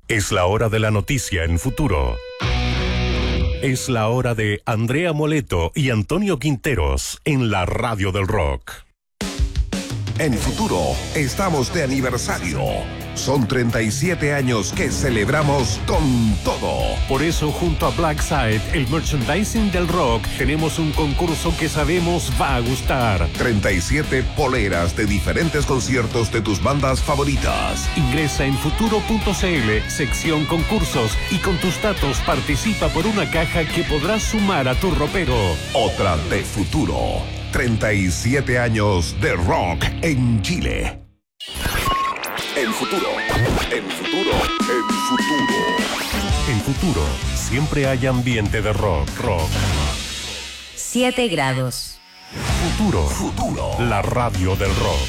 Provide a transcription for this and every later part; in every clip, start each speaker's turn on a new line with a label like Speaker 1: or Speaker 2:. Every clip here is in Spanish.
Speaker 1: Es la hora de la noticia en Futuro. Es la hora de Andrea Moleto y Antonio Quinteros en la Radio del Rock.
Speaker 2: En Futuro estamos de aniversario. Son 37 años que celebramos con todo.
Speaker 1: Por eso, junto a Blackside, el merchandising del rock, tenemos un concurso que sabemos va a gustar.
Speaker 2: 37 poleras de diferentes conciertos de tus bandas favoritas.
Speaker 1: Ingresa en futuro.cl, sección concursos, y con tus datos participa por una caja que podrás sumar a tu ropero.
Speaker 2: Otra de Futuro. 37 años de rock en Chile. En Futuro, en Futuro, en Futuro.
Speaker 1: En Futuro, siempre hay ambiente de rock.
Speaker 3: 7 grados.
Speaker 1: Futuro, la radio del rock.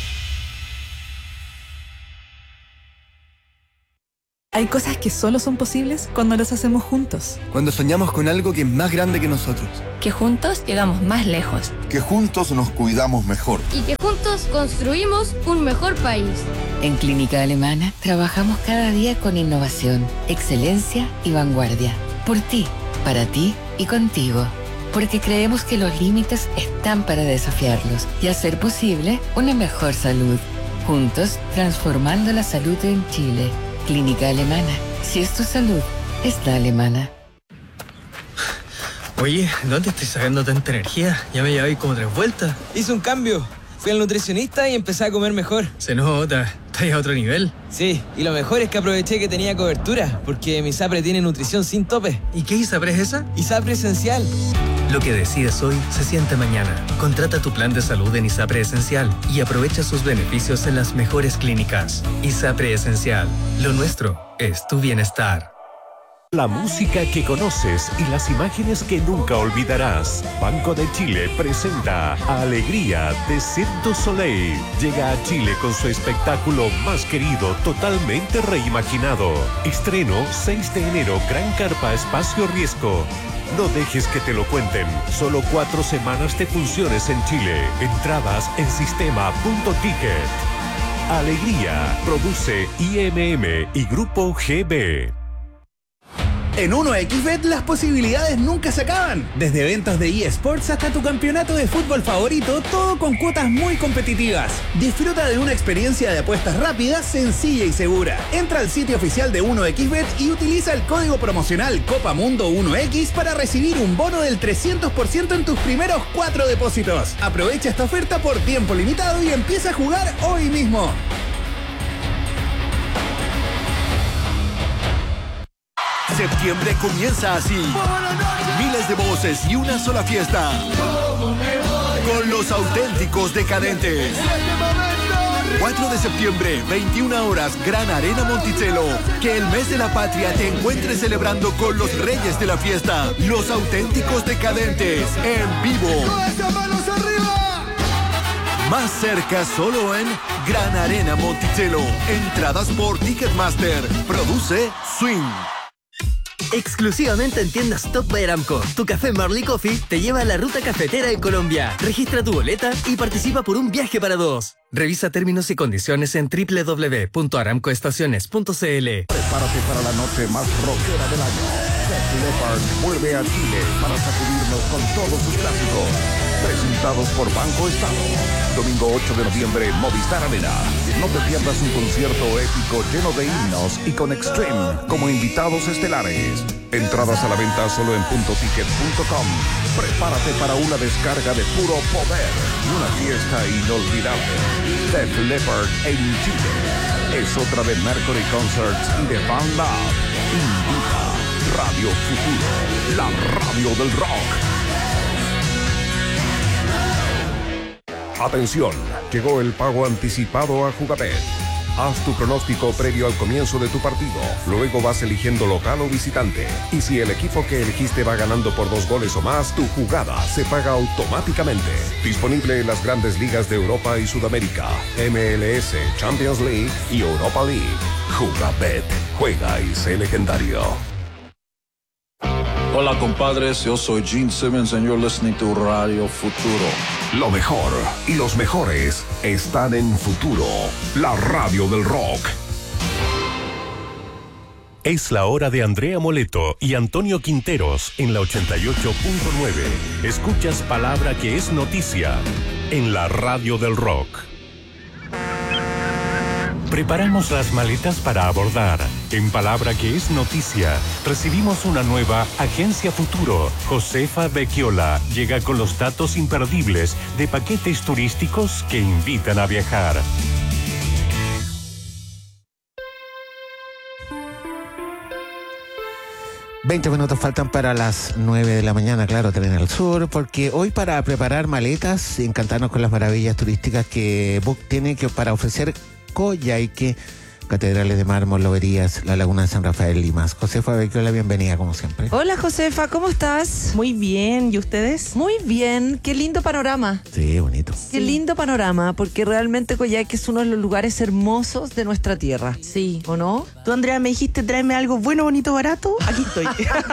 Speaker 4: Hay cosas que solo son posibles cuando las hacemos juntos.
Speaker 5: Cuando soñamos con algo que es más grande que nosotros.
Speaker 3: Que juntos llegamos más lejos.
Speaker 6: Que juntos nos cuidamos mejor.
Speaker 7: Y que juntos construimos un mejor país.
Speaker 8: En Clínica Alemana trabajamos cada día con innovación, excelencia y vanguardia. Por ti, para ti y contigo. Porque creemos que los límites están para desafiarlos y hacer posible una mejor salud. Juntos, transformando la salud en Chile. Clínica Alemana. Si es tu salud, es la alemana.
Speaker 9: Oye, ¿dónde estoy sacando tanta energía? Ya me llevé como 3 vueltas.
Speaker 10: Hice un cambio. Fui al nutricionista y empecé a comer mejor.
Speaker 9: Se nota. ¿Estás a otro nivel?
Speaker 10: Sí, y lo mejor es que aproveché que tenía cobertura, porque mi ISAPRE tiene nutrición sin tope.
Speaker 9: ¿Y qué ISAPRE es esa?
Speaker 10: ISAPRE Esencial.
Speaker 9: Lo que decides hoy se siente mañana. Contrata tu plan de salud en ISAPRE Esencial y aprovecha sus beneficios en las mejores clínicas. ISAPRE Esencial. Lo nuestro es tu bienestar.
Speaker 1: La música que conoces y las imágenes que nunca olvidarás. Banco de Chile presenta Alegría de Cirque du Soleil. Llega a Chile con su espectáculo más querido, totalmente reimaginado. Estreno 6 de enero, Gran Carpa Espacio Riesgo. No dejes que te lo cuenten. Solo 4 semanas de funciones en Chile. Entradas en sistema.ticket. Alegría. Produce IMM y Grupo GB.
Speaker 11: En 1xBet las posibilidades nunca se acaban. Desde eventos de eSports hasta tu campeonato de fútbol favorito, todo con cuotas muy competitivas. Disfruta de una experiencia de apuestas rápida, sencilla y segura. Entra al sitio oficial de 1xBet y utiliza el código promocional COPAMUNDO1X para recibir un bono del 300% en tus primeros 4 depósitos. Aprovecha esta oferta por tiempo limitado y empieza a jugar hoy mismo.
Speaker 12: Septiembre comienza así. Miles de voces y una sola fiesta. Con los auténticos decadentes. 4 de septiembre, 21 horas, Gran Arena Monticello. Que el mes de la patria te encuentre celebrando con los reyes de la fiesta. Los auténticos decadentes, en vivo. Más cerca solo en Gran Arena Monticello. Entradas por Ticketmaster. Produce Swing.
Speaker 13: Exclusivamente en tiendas Top by Aramco, tu café Marley Coffee te lleva a la ruta cafetera en Colombia. Registra tu boleta y participa por un viaje para 2. Revisa términos y condiciones en www.aramcoestaciones.cl.
Speaker 2: Prepárate para la noche más rockera del año. Def Leppard vuelve a Chile para sacudirnos con todos sus clásicos. Presentados por Banco Estado. Domingo 8 de noviembre, Movistar Arena. No te pierdas un concierto épico lleno de himnos y con Extreme como invitados estelares. Entradas a la venta solo en .ticket.com. Prepárate para una descarga de puro poder y una fiesta inolvidable. Def Leppard en Chile. Es otra de Mercury Concerts y de Van Lab. Invita Radio Futuro, la radio del rock. Atención, llegó el pago anticipado a Jugabet. Haz tu pronóstico previo al comienzo de tu partido. Luego vas eligiendo local o visitante. Y si el equipo que elegiste va ganando por 2 goles o más, tu jugada se paga automáticamente. Disponible en las grandes ligas de Europa y Sudamérica, MLS, Champions League y Europa League. Jugabet. Juega y sé legendario.
Speaker 14: Hola, compadres. Yo soy Gene Simmons and you're listening to Radio Futuro.
Speaker 2: Lo mejor y los mejores están en Futuro, la radio del rock.
Speaker 1: Es la hora de Andrea Moleto y Antonio Quinteros en la 88.9. Escuchas palabra que es noticia en la radio del rock. Preparamos las maletas para abordar. En palabra que es noticia, recibimos una nueva Agencia Futuro. Josefa Vecchiola llega con los datos imperdibles de paquetes turísticos que invitan a viajar.
Speaker 15: ...20 minutos faltan para las 9 de la mañana, claro, Tren al Sur, porque hoy para preparar maletas, encantarnos con las maravillas turísticas que Book tiene para ofrecer Coyhaique, catedrales de mármol, loberías, la Laguna de San Rafael, Limas. Josefa Vecchiola, bienvenida como siempre.
Speaker 16: Hola Josefa, ¿cómo estás?
Speaker 4: Muy bien, ¿y ustedes?
Speaker 16: Muy bien, qué lindo panorama.
Speaker 15: Sí, bonito.
Speaker 16: Qué lindo panorama, porque realmente Coyhaique es uno de los lugares hermosos de nuestra tierra.
Speaker 4: Sí.
Speaker 16: ¿O no?
Speaker 4: Tú, Andrea, me dijiste tráeme algo bueno, bonito, barato. Aquí estoy.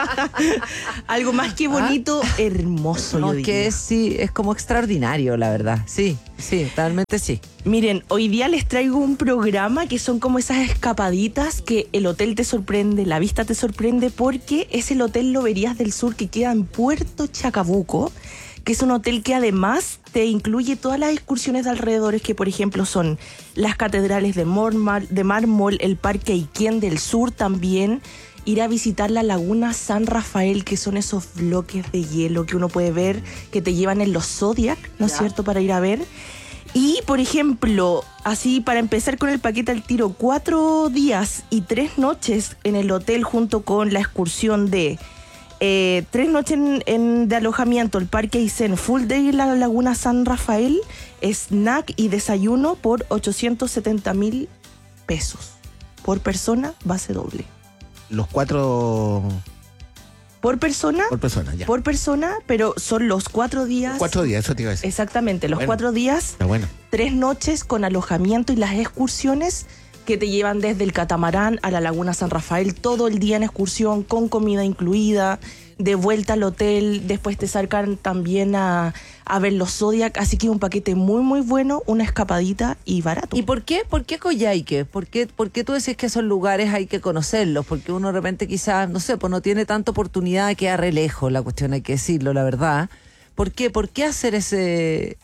Speaker 4: Algo más que bonito, hermoso.
Speaker 16: No,
Speaker 4: yo
Speaker 16: que sí, es como extraordinario, la verdad. Sí, realmente sí.
Speaker 4: Miren, hoy día les traigo un programa que son como esas escapaditas que el hotel te sorprende, la vista te sorprende, porque es el Hotel Loberías del Sur que queda en Puerto Chacabuco, que es un hotel que además te incluye todas las excursiones de alrededores, que por ejemplo son las catedrales de mármol, el Parque Aíquén del Sur también, ir a visitar la Laguna San Rafael, que son esos bloques de hielo que uno puede ver, que te llevan en los Zodiac, ¿no es cierto?, para ir a ver. Y, por ejemplo, así para empezar con el paquete al tiro, 4 días y 3 noches en el hotel junto con la excursión de 3 noches de alojamiento, el Parque Aíquén, full day en la Laguna San Rafael, snack y desayuno por 870,000 pesos. Por persona, base doble.
Speaker 15: Los 4...
Speaker 4: ¿Por persona?
Speaker 15: Por persona, ya.
Speaker 4: Por persona, pero son los 4 días.
Speaker 15: 4 días, eso te iba a decir.
Speaker 4: Exactamente, los 4 días,
Speaker 15: está bueno.
Speaker 4: 3 noches con alojamiento y las excursiones que te llevan desde el catamarán a la Laguna San Rafael, todo el día en excursión, con comida incluida, de vuelta al hotel, después te sacan también a ver los Zodiac, así que un paquete muy muy bueno, una escapadita y barato.
Speaker 16: ¿Y por qué Coyhaique? ¿Por qué tú decís que esos lugares hay que conocerlos? Porque uno de repente quizás, no sé, pues no tiene tanta oportunidad, queda re lejos, la cuestión hay que decirlo, la verdad. ¿Por qué hacer ese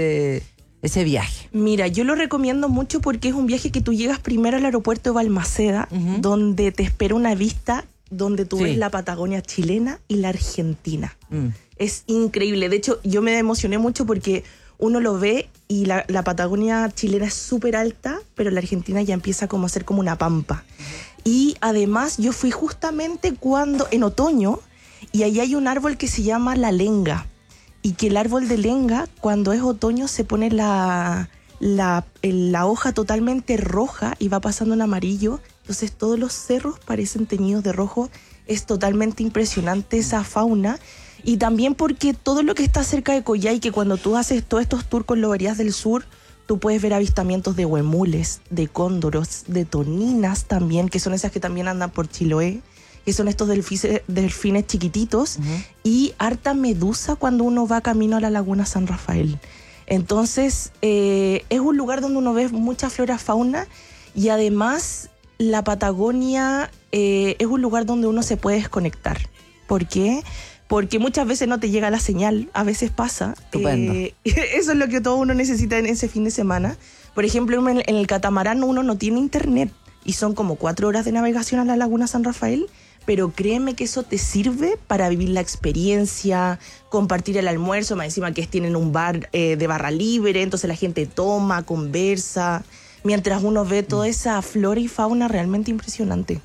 Speaker 16: viaje?
Speaker 4: Mira, yo lo recomiendo mucho porque es un viaje que tú llegas primero al aeropuerto de Balmaceda, donde te espera una vista donde tú ves la Patagonia chilena y la Argentina. Es increíble. De hecho, yo me emocioné mucho porque uno lo ve y la Patagonia chilena es súper alta, pero la Argentina ya empieza como a ser como una pampa. Y además yo fui justamente en otoño, y ahí hay un árbol que se llama la lenga. Y que el árbol de lenga, cuando es otoño, se pone la hoja totalmente roja y va pasando en amarillo. Entonces todos los cerros parecen teñidos de rojo. Es totalmente impresionante esa fauna. Y también porque todo lo que está cerca de Coyhaique, cuando tú haces todos estos tours con Loberías del Sur, tú puedes ver avistamientos de huemules, de cóndoros, de toninas también, que son esas que también andan por Chiloé, que son estos delfines chiquititos, y harta medusa cuando uno va camino a la Laguna San Rafael. Entonces, es un lugar donde uno ve mucha flora, fauna, y además la Patagonia es un lugar donde uno se puede desconectar. ¿Por qué? Porque muchas veces no te llega la señal, a veces pasa.
Speaker 16: Estupendo.
Speaker 4: Eso es lo que todo uno necesita en ese fin de semana. Por ejemplo, en el catamarán uno no tiene internet y son como 4 horas de navegación a la Laguna San Rafael, pero créeme que eso te sirve para vivir la experiencia, compartir el almuerzo, más encima que tienen un bar de barra libre, entonces la gente toma, conversa, mientras uno ve toda esa flora y fauna realmente impresionante.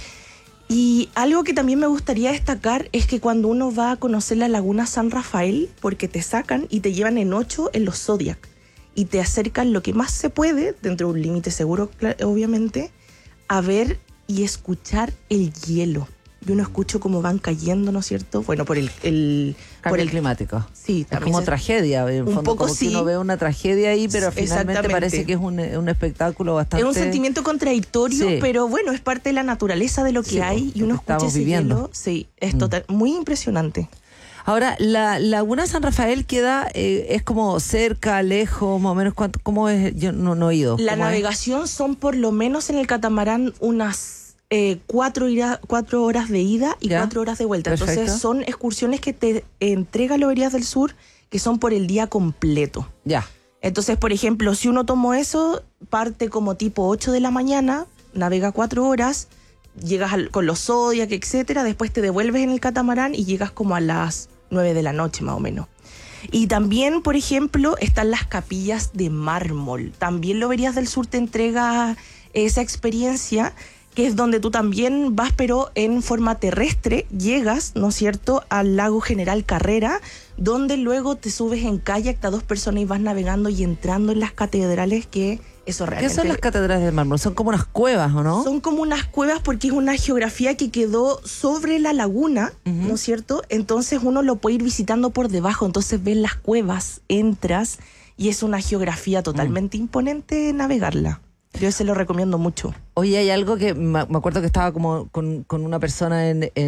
Speaker 4: Y algo que también me gustaría destacar es que cuando uno va a conocer la Laguna San Rafael, porque te sacan y te llevan en 8 en los Zodiac, y te acercan lo que más se puede, dentro de un límite seguro, obviamente, a ver y escuchar el hielo. Yo no escucho cómo van cayendo, ¿no es cierto? Bueno, por el
Speaker 16: cambio climático.
Speaker 4: Sí,
Speaker 16: es como tragedia, en
Speaker 4: un
Speaker 16: fondo,
Speaker 4: poco
Speaker 16: como
Speaker 4: sí.
Speaker 16: Que uno ve una tragedia ahí, pero finalmente parece que es un espectáculo bastante...
Speaker 4: Es un sentimiento contradictorio,
Speaker 16: sí.
Speaker 4: Pero bueno, es parte de la naturaleza de lo que hay, y uno escucha ese hielo. Sí, es muy impresionante.
Speaker 16: Ahora, la Laguna San Rafael queda, es como cerca, lejos, más o menos, ¿cómo es? Yo no he ido.
Speaker 4: La navegación son por lo menos en el catamarán unas 4 horas de ida y 4 horas de vuelta.
Speaker 16: Perfecto.
Speaker 4: Entonces son excursiones que te entrega Loberías del Sur, que son por el día completo.
Speaker 16: Ya.
Speaker 4: Entonces, por ejemplo, si uno tomó eso, parte como tipo 8 de la mañana, navega 4 horas, llegas con los Zodiac, etcétera, después te devuelves en el catamarán y llegas como a las 9 de la noche más o menos. Y también, por ejemplo, están las capillas de mármol. También Loberías del Sur te entrega esa experiencia, que es donde tú también vas, pero en forma terrestre, llegas, ¿no es cierto?, al lago General Carrera, donde luego te subes en kayak a 2 personas y vas navegando y entrando en las catedrales, que eso realmente...
Speaker 16: ¿Qué son las catedrales de mármol? Son como unas cuevas, ¿o no?
Speaker 4: Son como unas cuevas porque es una geografía que quedó sobre la laguna, ¿no es cierto? Entonces uno lo puede ir visitando por debajo, entonces ves las cuevas, entras y es una geografía totalmente imponente navegarla. Yo se lo recomiendo mucho.
Speaker 16: Oye, hay algo que me acuerdo que estaba como con una persona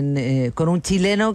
Speaker 16: con un chileno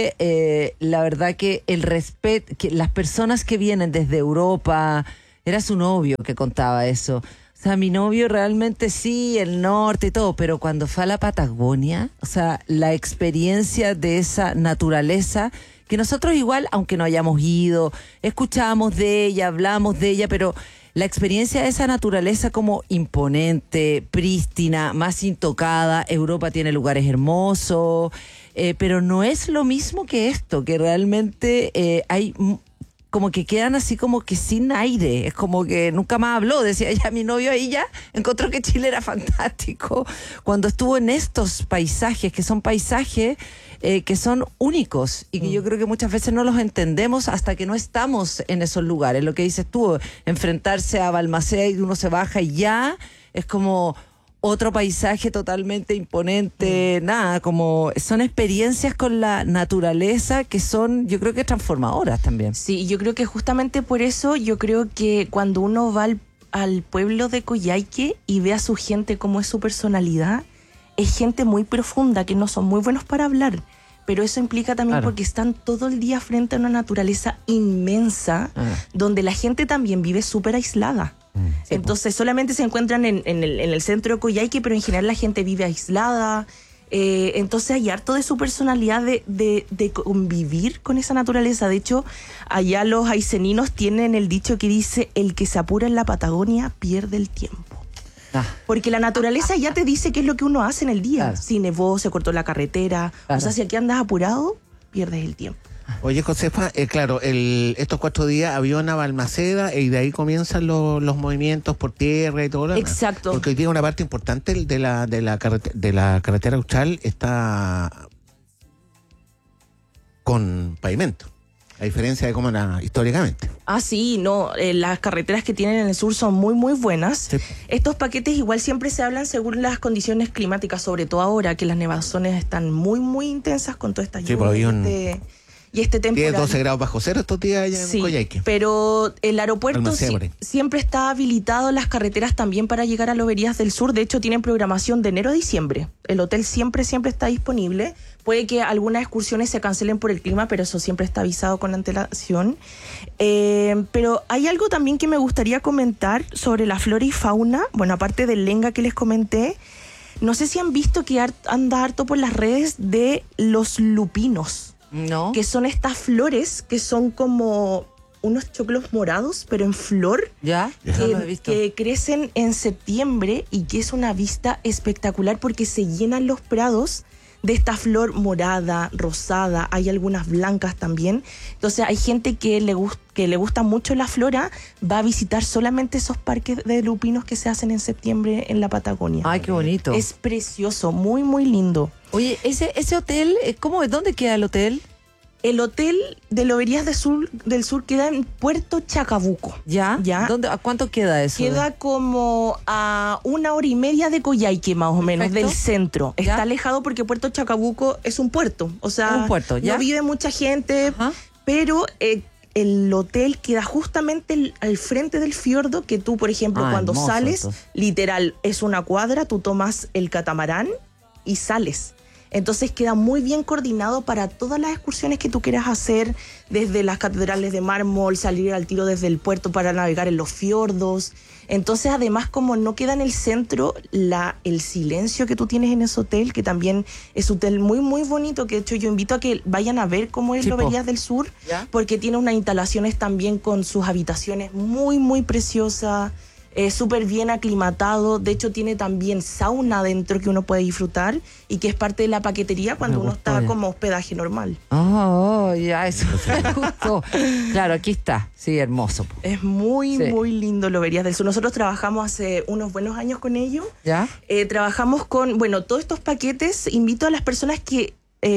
Speaker 16: que la verdad que el respeto, que las personas que vienen desde Europa, era su novio que contaba eso. O sea, mi novio realmente sí, el norte y todo, pero cuando fue a la Patagonia, o sea, la experiencia de esa naturaleza, que nosotros igual, aunque no hayamos ido, escuchábamos de ella, hablamos de ella, pero la experiencia de esa naturaleza como imponente, prístina, más intocada. Europa tiene lugares hermosos, pero no es lo mismo que esto, que realmente hay como que quedan así como que sin aire. Es como que nunca más habló. Decía ya mi novio ahí ya encontró que Chile era fantástico. Cuando estuvo en estos paisajes, que son paisajes que son únicos y que yo creo que muchas veces no los entendemos hasta que no estamos en esos lugares. Lo que dices tú, enfrentarse a Balmaceda y uno se baja y ya es como otro paisaje totalmente imponente, nada, como son experiencias con la naturaleza que son, yo creo que transformadoras también.
Speaker 4: Sí, yo creo que justamente por eso yo creo que cuando uno va al pueblo de Coyhaique y ve a su gente cómo es su personalidad, es gente muy profunda, que no son muy buenos para hablar, pero eso implica también porque están todo el día frente a una naturaleza inmensa, donde la gente también vive súper aislada. Entonces solamente se encuentran en el centro de Coyhaique, pero en general la gente vive aislada. Entonces hay harto de su personalidad de convivir con esa naturaleza. De hecho, allá los aiceninos tienen el dicho que dice: el que se apura en la Patagonia pierde el tiempo. Porque la naturaleza ya te dice qué es lo que uno hace en el día. Si nevó, se cortó la carretera. O sea, si aquí andas apurado, pierdes el tiempo.
Speaker 15: Oye, Josefa, claro, estos 4 días avión a Balmaceda y de ahí comienzan los movimientos por tierra y todo lo demás.
Speaker 4: Exacto.
Speaker 15: Porque hoy día una parte importante de la carretera austral está con pavimento, a diferencia de cómo era históricamente.
Speaker 4: Ah, sí, no, las carreteras que tienen en el sur son muy, muy buenas. Sí. Estos paquetes igual siempre se hablan según las condiciones climáticas, sobre todo ahora que las nevazones están muy, muy intensas con toda esta lluvia y este temporal.
Speaker 15: 10-12 grados bajo cero estos días allá en Coyhaique.
Speaker 4: Pero el aeropuerto siempre está habilitado, las carreteras también para llegar a Loberías del Sur. De hecho, tienen programación de enero a diciembre. El hotel siempre está disponible. Puede que algunas excursiones se cancelen por el clima, pero eso siempre está avisado con antelación. Pero hay algo también que me gustaría comentar sobre la flora y fauna. Bueno, aparte del lenga que les comenté, no sé si han visto que anda harto por las redes de los lupinos.
Speaker 16: No.
Speaker 4: Que son estas flores que son como unos choclos morados, pero en flor.
Speaker 16: Ya,
Speaker 4: que,
Speaker 16: lo he visto.
Speaker 4: Que crecen en septiembre y que es una vista espectacular porque se llenan los prados de esta flor morada, rosada, hay algunas blancas también. Entonces hay gente que le gusta mucho la flora, va a visitar solamente esos parques de lupinos que se hacen en septiembre en la Patagonia.
Speaker 16: Ay, qué bonito.
Speaker 4: Es precioso, muy, muy lindo.
Speaker 16: Oye, ese hotel, ¿dónde queda el hotel?
Speaker 4: El hotel de Loberías del Sur queda en Puerto Chacabuco.
Speaker 16: ¿Ya? ¿A cuánto queda eso?
Speaker 4: Queda como a 1 hora y media de Coyhaique, más o menos, del centro. ¿Ya? Está alejado porque Puerto Chacabuco es un puerto. O sea,
Speaker 16: un puerto, ¿ya?
Speaker 4: No vive mucha gente, pero el hotel queda justamente al frente del fiordo, que tú, por ejemplo, cuando sales, literal, es una cuadra, tú tomas el catamarán y sales. Entonces queda muy bien coordinado para todas las excursiones que tú quieras hacer, desde las catedrales de mármol, salir al tiro desde el puerto para navegar en los fiordos. Entonces, además, como no queda en el centro el silencio que tú tienes en ese hotel, que también es un hotel muy, muy bonito, que de hecho yo invito a que vayan a ver cómo es Loberías del Sur, ¿ya? Porque tiene unas instalaciones también con sus habitaciones muy, muy preciosas, súper bien aclimatado. De hecho, tiene también sauna adentro que uno puede disfrutar y que es parte de la paquetería cuando uno está como hospedaje normal.
Speaker 16: Oh, ya, eso me gustó. Claro, aquí está. Sí, hermoso.
Speaker 4: Es muy, muy lindo Loberías del Sur. Nosotros trabajamos hace unos buenos años con ellos.
Speaker 16: ¿Ya?
Speaker 4: Trabajamos con, todos estos paquetes. Invito a las personas que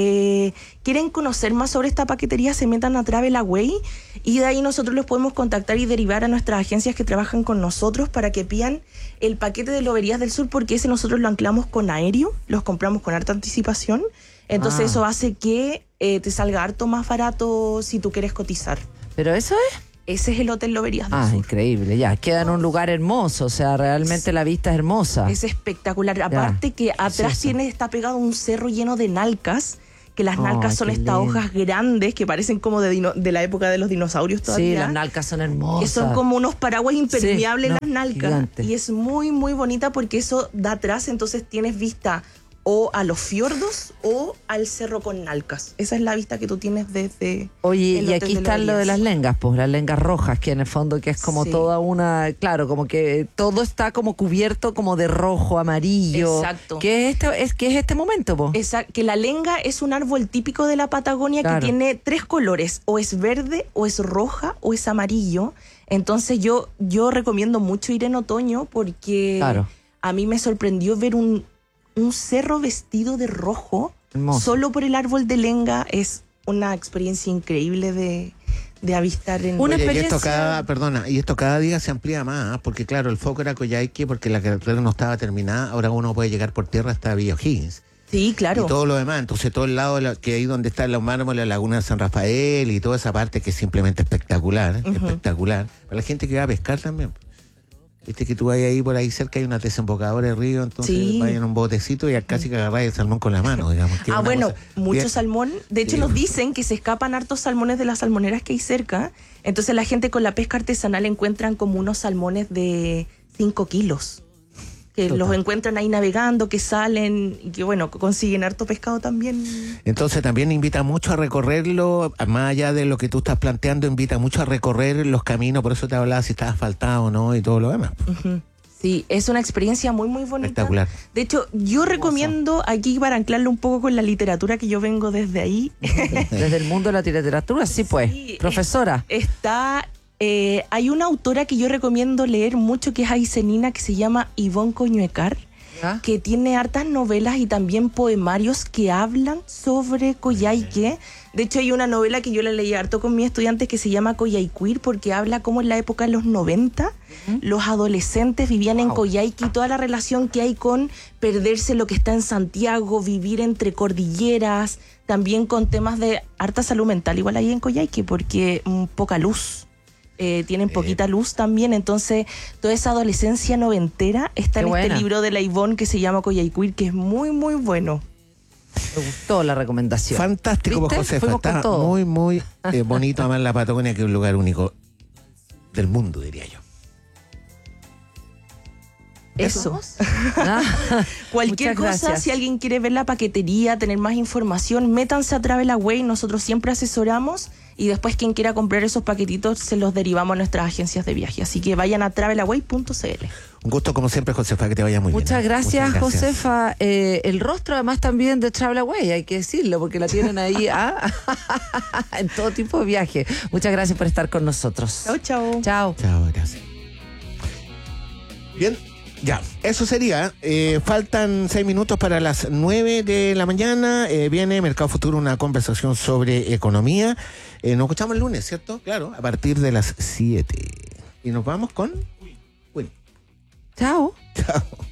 Speaker 4: quieren conocer más sobre esta paquetería, se metan a Travel Away y de ahí nosotros los podemos contactar y derivar a nuestras agencias que trabajan con nosotros para que pidan el paquete de Loberías del Sur, porque ese nosotros lo anclamos con aéreo, los compramos con harta anticipación, entonces eso hace que te salga harto más barato si tú quieres cotizar.
Speaker 16: ¿Pero eso es?
Speaker 4: Ese es el Hotel Loberías del Sur.
Speaker 16: Increíble, ya. Queda en un lugar hermoso, o sea, realmente la vista es hermosa.
Speaker 4: Es espectacular. Aparte que atrás está pegado un cerro lleno de nalcas, que las nalcas son estas hojas grandes que parecen como de la época de los dinosaurios todavía.
Speaker 16: Sí, las nalcas son hermosas.
Speaker 4: Que son como unos paraguas impermeables las nalcas. Gigante. Y es muy, muy bonita porque eso da atrás, entonces tienes vista o a los fiordos o al cerro con nalcas. Esa es la vista que tú tienes desde...
Speaker 16: Oye, y aquí está lo de las lengas, pues las lengas rojas, que en el fondo que es como toda una... Claro, como que todo está como cubierto como de rojo, amarillo.
Speaker 4: Exacto.
Speaker 16: ¿Qué es este momento, po?
Speaker 4: Exacto, que la lenga es un árbol típico de la Patagonia que tiene 3 colores, o es verde, o es roja, o es amarillo. Entonces yo recomiendo mucho ir en otoño porque a mí me sorprendió ver un cerro vestido de rojo. Hermoso. Solo por el árbol de lenga. Es una experiencia increíble de avistar en
Speaker 15: una experiencia. Y esto cada día se amplía más, porque claro, el foco era Coyhaique porque la carretera no estaba terminada. Ahora uno puede llegar por tierra hasta Villa O'Higgins.
Speaker 4: Sí, claro.
Speaker 15: Y todo lo demás, entonces todo el lado que ahí donde están los mármoles, la laguna de San Rafael y toda esa parte que es simplemente espectacular, espectacular. Para la gente que va a pescar también. Viste que tú vas ahí por ahí cerca, hay una desembocadora de río, entonces vayan en un botecito y casi que agarráis el salmón con la mano, digamos.
Speaker 4: Mucho salmón. De hecho, nos dicen que se escapan hartos salmones de las salmoneras que hay cerca. Entonces la gente con la pesca artesanal encuentran como unos salmones de 5 kilos. Que los encuentran ahí navegando, que salen y que consiguen harto pescado también.
Speaker 15: Entonces también invita mucho a recorrerlo, más allá de lo que tú estás planteando, invita mucho a recorrer los caminos, por eso te hablaba si está asfaltado o no y todo lo demás.
Speaker 4: Sí, es una experiencia muy, muy bonita.
Speaker 15: Espectacular.
Speaker 4: De hecho, yo recomiendo aquí para anclarlo un poco con la literatura, que yo vengo desde ahí.
Speaker 16: Desde el mundo de la literatura, sí pues. Profesora.
Speaker 4: Hay una autora que yo recomiendo leer mucho, que es aicenina, que se llama Ivonne Coñuecar, que tiene hartas novelas y también poemarios que hablan sobre Coyhaique. De hecho, hay una novela que yo la leí harto con mis estudiantes que se llama Coyhaiquir, porque habla cómo en la época de los 90 los adolescentes vivían en Coyhaique y toda la relación que hay con perderse lo que está en Santiago, vivir entre cordilleras, también con temas de harta salud mental, igual ahí en Coyhaique, porque poca luz. Tienen poquita luz también, entonces toda esa adolescencia noventera está en este libro de la Ivonne que se llama Coyhaiquir, que es muy, muy bueno.
Speaker 16: Me gustó la recomendación.
Speaker 15: Fantástico, pues, Josefa. Está muy, muy bonito amar la Patagonia, que es un lugar único del mundo, diría yo.
Speaker 4: Eso. Cualquier cosa, si alguien quiere ver la paquetería, tener más información, métanse a Travel Away, nosotros siempre asesoramos y después quien quiera comprar esos paquetitos se los derivamos a nuestras agencias de viaje. Así que vayan a travelaway.cl.
Speaker 15: Un gusto como siempre, Josefa, que te vaya muy bien.
Speaker 16: Muchas gracias, Josefa. El rostro además también de Travel Away, hay que decirlo, porque la tienen ahí en todo tipo de viaje. Muchas gracias por estar con nosotros.
Speaker 4: Chao.
Speaker 15: Chao, gracias. Bien. Ya, eso sería. Faltan 6 minutos para las 9 de la mañana. Viene Mercado Futuro, una conversación sobre economía. Nos escuchamos el lunes, ¿cierto? Claro, a partir de las 7. Y nos vamos con...
Speaker 16: Chao.
Speaker 15: Chao.